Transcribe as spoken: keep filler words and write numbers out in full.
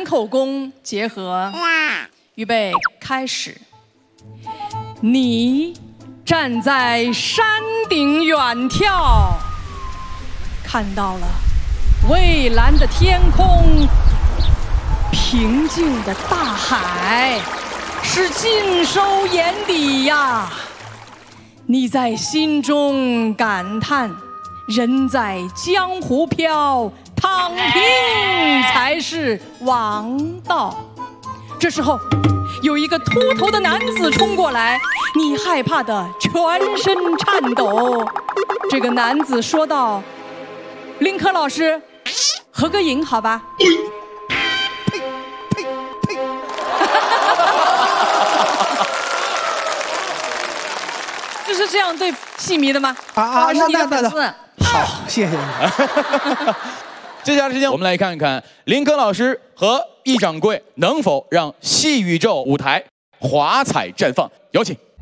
口功结合，预备开始。你站在山顶远眺，看到了蔚蓝的天空，平静的大海，是尽收眼底呀。你在心中感叹：人在江湖飘，躺平才是王道。这时候，有一个秃头的男子冲过来，你害怕的全身颤抖。这个男子说道：“林可老师，合个影好吧？”呸呸呸！就是这样对戏迷的吗？ 啊啊，那那那那，好，谢谢你。 接下来时间，我们来看看林可老师和易掌柜能否让戏宇宙舞台华彩绽放。有请。